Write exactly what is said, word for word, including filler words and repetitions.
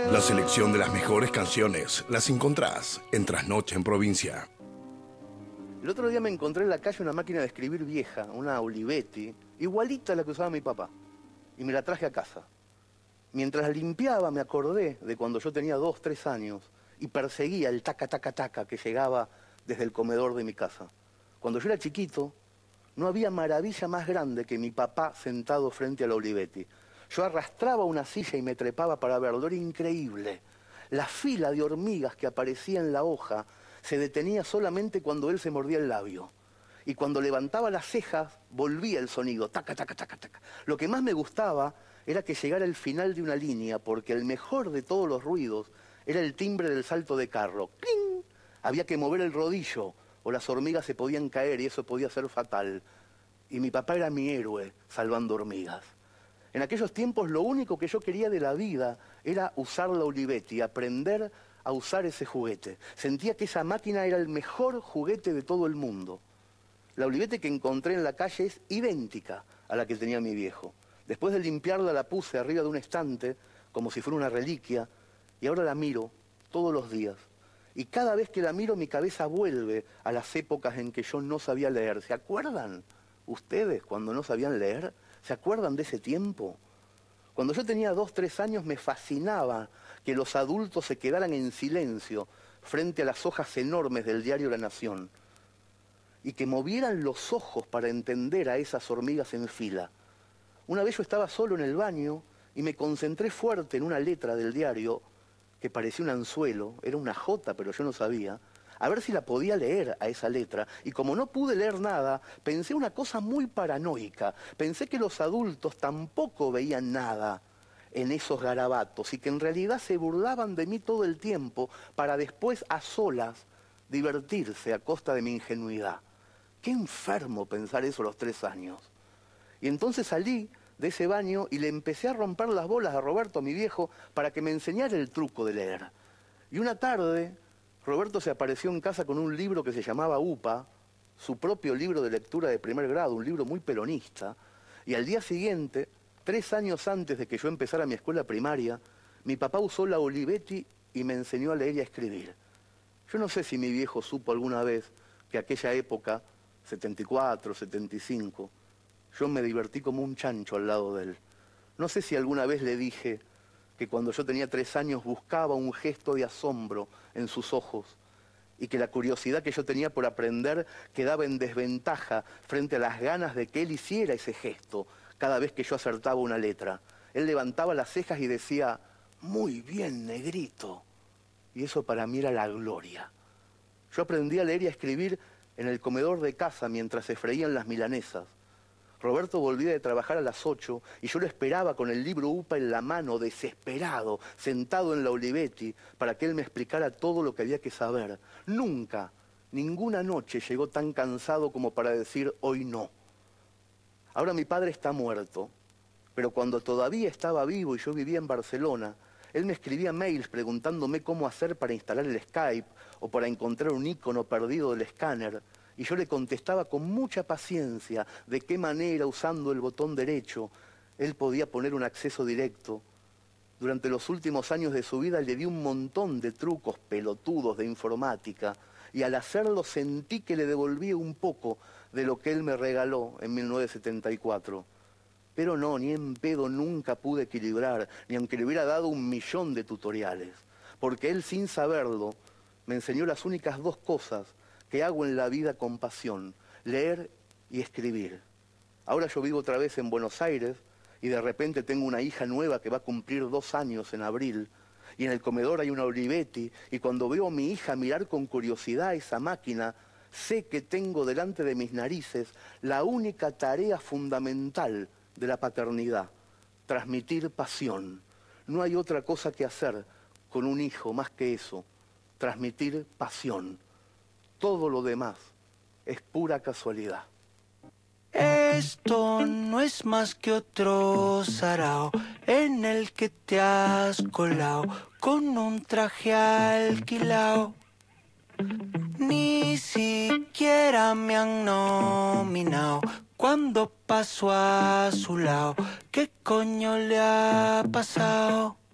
La selección de las mejores canciones las encontrás en Trasnoche en Provincia. El otro día me encontré en la calle una máquina de escribir vieja, una Olivetti, igualita a la que usaba mi papá, y me la traje a casa. Mientras la limpiaba me acordé de cuando yo tenía dos, tres años y perseguía el taca, taca, taca que llegaba desde el comedor de mi casa. Cuando yo era chiquito, no había maravilla más grande que mi papá sentado frente a la Olivetti. Yo arrastraba una silla y me trepaba para verlo, era increíble. La fila de hormigas que aparecía en la hoja se detenía solamente cuando él se mordía el labio. Y cuando levantaba las cejas, volvía el sonido, taca, taca, taca, taca. Lo que más me gustaba era que llegara el final de una línea, porque el mejor de todos los ruidos era el timbre del salto de carro. ¡Cling! Había que mover el rodillo, o las hormigas se podían caer y eso podía ser fatal. Y mi papá era mi héroe, salvando hormigas. En aquellos tiempos lo único que yo quería de la vida era usar la Olivetti, aprender a usar ese juguete. Sentía que esa máquina era el mejor juguete de todo el mundo. La Olivetti que encontré en la calle es idéntica a la que tenía mi viejo. Después de limpiarla la puse arriba de un estante, como si fuera una reliquia, y ahora la miro todos los días. Y cada vez que la miro mi cabeza vuelve a las épocas en que yo no sabía leer. ¿Se acuerdan ustedes cuando no sabían leer? ¿Se acuerdan de ese tiempo? Cuando yo tenía dos, tres años me fascinaba que los adultos se quedaran en silencio frente a las hojas enormes del diario La Nación y que movieran los ojos para entender a esas hormigas en fila. Una vez yo estaba solo en el baño y me concentré fuerte en una letra del diario que parecía un anzuelo, era una jota, pero yo no sabía, a ver si la podía leer a esa letra. Y como no pude leer nada, pensé una cosa muy paranoica. Pensé que los adultos tampoco veían nada en esos garabatos y que en realidad se burlaban de mí todo el tiempo para después a solas divertirse a costa de mi ingenuidad. Qué enfermo pensar eso a los tres años. Y entonces salí de ese baño y le empecé a romper las bolas a Roberto, a mi viejo, para que me enseñara el truco de leer. Y una tarde Roberto se apareció en casa con un libro que se llamaba UPA, su propio libro de lectura de primer grado, un libro muy peronista, y al día siguiente, tres años antes de que yo empezara mi escuela primaria, mi papá usó la Olivetti y me enseñó a leer y a escribir. Yo no sé si mi viejo supo alguna vez que aquella época, setenta y cuatro, setenta y cinco, yo me divertí como un chancho al lado de él. No sé si alguna vez le dije que cuando yo tenía tres años buscaba un gesto de asombro en sus ojos y que la curiosidad que yo tenía por aprender quedaba en desventaja frente a las ganas de que él hiciera ese gesto cada vez que yo acertaba una letra. Él levantaba las cejas y decía, muy bien, negrito. Y eso para mí era la gloria. Yo aprendí a leer y a escribir en el comedor de casa mientras se freían las milanesas. Roberto volvía de trabajar a las ocho y yo lo esperaba con el libro UPA en la mano, desesperado, sentado en la Olivetti, para que él me explicara todo lo que había que saber. Nunca, ninguna noche llegó tan cansado como para decir hoy no. Ahora mi padre está muerto, pero cuando todavía estaba vivo y yo vivía en Barcelona, él me escribía mails preguntándome cómo hacer para instalar el Skype o para encontrar un icono perdido del escáner. Y yo le contestaba con mucha paciencia de qué manera, usando el botón derecho, él podía poner un acceso directo. Durante los últimos años de su vida le di un montón de trucos pelotudos de informática y al hacerlo sentí que le devolvía un poco de lo que él me regaló en mil novecientos setenta y cuatro. Pero no, ni en pedo nunca pude equilibrar, ni aunque le hubiera dado un millón de tutoriales. Porque él, sin saberlo, me enseñó las únicas dos cosas que hago en la vida con pasión, leer y escribir. Ahora yo vivo otra vez en Buenos Aires y de repente tengo una hija nueva que va a cumplir dos años en abril y en el comedor hay una Olivetti y cuando veo a mi hija mirar con curiosidad esa máquina, sé que tengo delante de mis narices la única tarea fundamental de la paternidad, transmitir pasión. No hay otra cosa que hacer con un hijo más que eso, transmitir pasión. Todo lo demás es pura casualidad. Esto no es más que otro sarao en el que te has colado con un traje alquilao. Ni siquiera me han nominado cuando paso a su lado. ¿Qué coño le ha pasado?